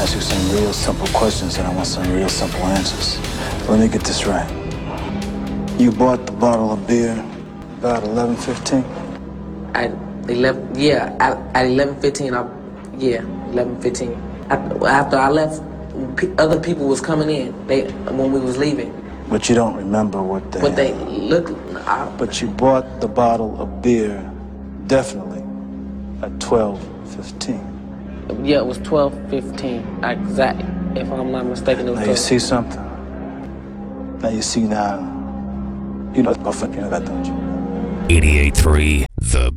ask you some real simple questions and I want some real simple answers. Let me get this right. You bought the bottle of beer about 11:15? At 11:15, 11:15. After I left, other people was coming in. When we was leaving. But you don't remember what they looked. But you bought the bottle of beer definitely at 12:15. Yeah, it was 12:15. Exactly. If I'm not mistaken, it was. Now you see something. Now you see now. You know that, don't you? 88.3 The